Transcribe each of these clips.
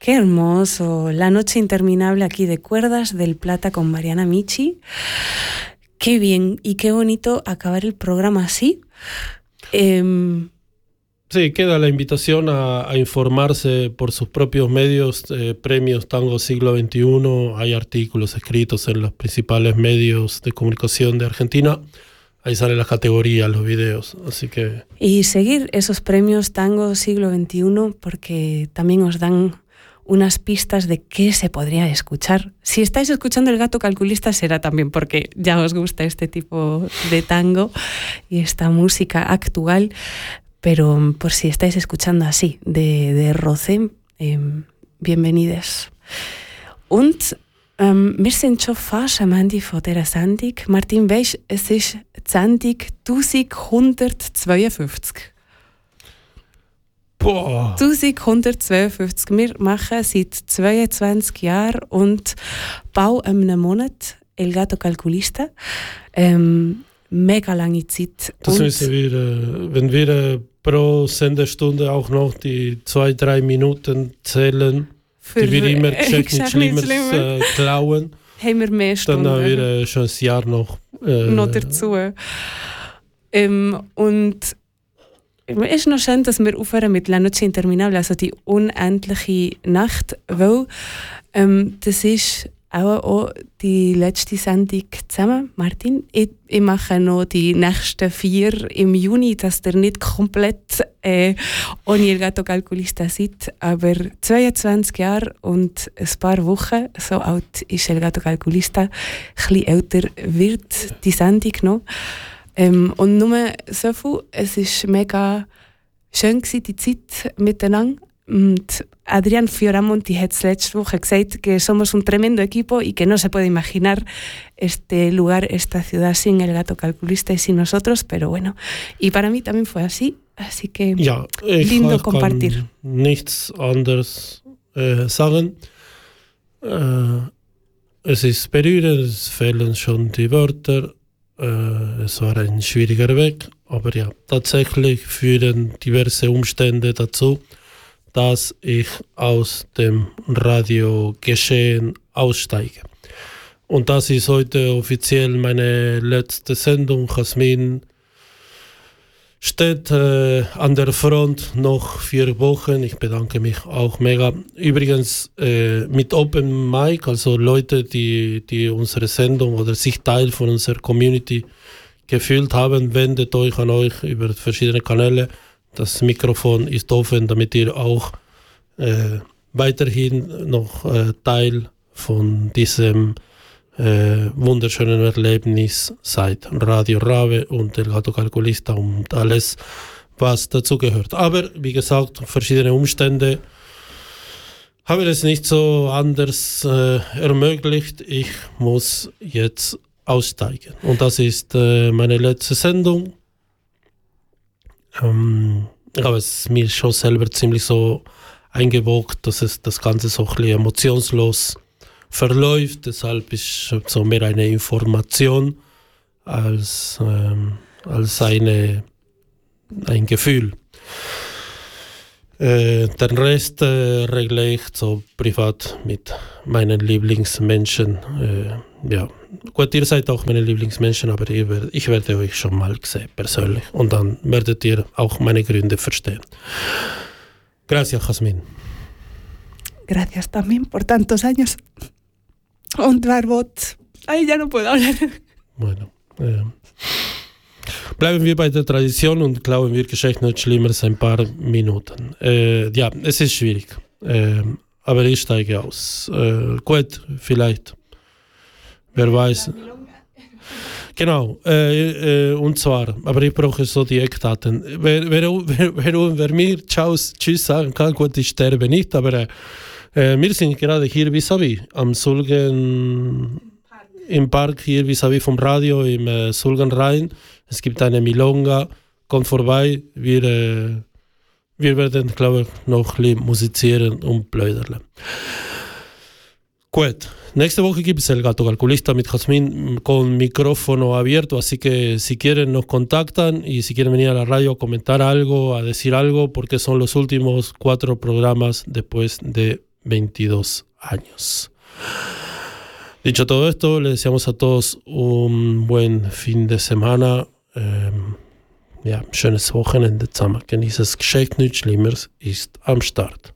Qué hermoso. La noche interminable aquí de Cuerdas del Plata con Mariana Michi. Qué bien y qué bonito acabar el programa así. Sí, queda la invitación a informarse por sus propios medios, premios Tango Siglo XXI, hay artículos escritos en los principales medios de comunicación de Argentina, ahí salen las categorías, los videos, así que... Y seguir esos premios Tango Siglo XXI porque también os dan unas pistas de qué se podría escuchar. Si estáis escuchando El Gato Calculista será también porque ya os gusta este tipo de tango y esta música actual. Pero por si estáis escuchando así, de Rocé, bienvenidos. Und wir sind schon fast am Ende von dieser Sendung. Martin, weisst, es ist die Sendung 1152. Boah. 1152. Wir machen seit 22 Jahren und bald einem Monat El Gato Calculista. Mega lange Zeit. Das müssen wir, wenn wir pro Senderstunde auch noch die 2-3 Minuten zählen, die wir immer Geschäftsschlimmes klauen, haben wir mehr Stunden. Dann haben wir schon ein Jahr noch dazu. Und es ist noch schön, dass wir aufhören mit La Noche Interminable, also die unendliche Nacht, weil das ist auch die letzte Sendung zusammen, Martin. Ich mache noch die nächsten 4 im Juni, dass ihr nicht komplett ohne El Gato Calculista seid. Aber 22 Jahre und ein paar Wochen, so alt ist El Gato Calculista, ein bisschen älter wird die Sendung noch. Und nur so viel, es war mega schön gewesen, die Zeit miteinander. Und Adrián Fioramonti hat letzte Woche gesagt que somos un tremendo equipo y que no se puede imaginar este lugar, esta ciudad sin El Gato Calculista y sin nosotros, pero bueno, y para mí también fue así que ja, lindo compartir. Nichts anderes sagen. Es ist berührend, es fehlen schon die Wörter, es war ein schwieriger Weg, aber ja, tatsächlich führen diverse Umstände dazu, dass ich aus dem Radiogeschehen aussteige. Und das ist heute offiziell meine letzte Sendung. Jasmin steht an der Front noch 4 Wochen. Ich bedanke mich auch mega. Übrigens mit Open Mic, also Leute, die unsere Sendung oder sich Teil von unserer Community gefühlt haben, wendet euch an euch über verschiedene Kanäle. Das Mikrofon ist offen, damit ihr auch weiterhin noch Teil von diesem wunderschönen Erlebnis seid. Radio Rave und El Gato Calculista und alles, was dazugehört. Aber, wie gesagt, verschiedene Umstände haben es nicht so anders ermöglicht. Ich muss jetzt aussteigen. Und das ist meine letzte Sendung. Ich habe es mir schon selber ziemlich so eingewogt, dass es das Ganze so ein bisschen emotionslos verläuft. Deshalb ist so mehr eine Information als ein Gefühl. Den Rest regle ich so privat mit meinen Lieblingsmenschen. Ja. Gut, ihr seid auch meine Lieblingsmenschen, aber ich werde euch schon mal sehen, persönlich. Und dann werdet ihr auch meine Gründe verstehen. Gracias, Jasmin. Gracias también por tantos años. Und Barbot. Ay, ya no puedo hablar. Bueno. Bleiben wir bei der Tradition und klauen wir Geschenk nicht Schlimmeres ein paar Minuten. Ja, es ist schwierig. Aber ich steige aus. Gut, vielleicht. Wer weiß. Genau. Und zwar, aber ich brauche so die Eckdaten. Wer mir Tschüss sagen kann, gut, ich sterbe nicht, aber wir sind gerade hier vis-à-vis am Sulgen im Park hier vis-à-vis vom Radio im Sulgenrhein. Es gibt eine Milonga, kommt vorbei, wir werden, glaube ich, noch ein bisschen musizieren und plaudern. Gut, nächste Woche gibt es El Gato Calculista mit Jasmin con micrófono abierto, así que si quieren nos contactan y si quieren venir a la radio a comentar algo, a decir algo, porque son los últimos 4 programas después de 22 años. Dicho todo esto, le deseamos a todos un buen fin de semana. Schönes Wochenende zusammen. Genießes Geschenk, nichts Schlimmeres ist am Start.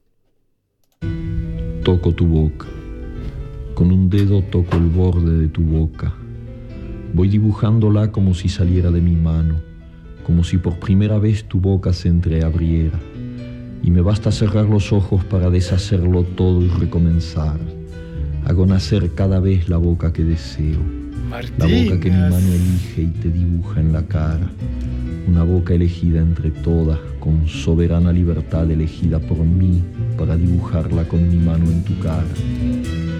Toco tu boca. Con un dedo toco el borde de tu boca. Voy dibujándola como si saliera de mi mano, como si por primera vez tu boca se entreabriera. Y me basta cerrar los ojos para deshacerlo todo y recomenzar. Hago nacer cada vez la boca que deseo, la boca que mi mano elige y te dibuja en la cara. Una boca elegida entre todas, con soberana libertad elegida por mí para dibujarla con mi mano en tu cara.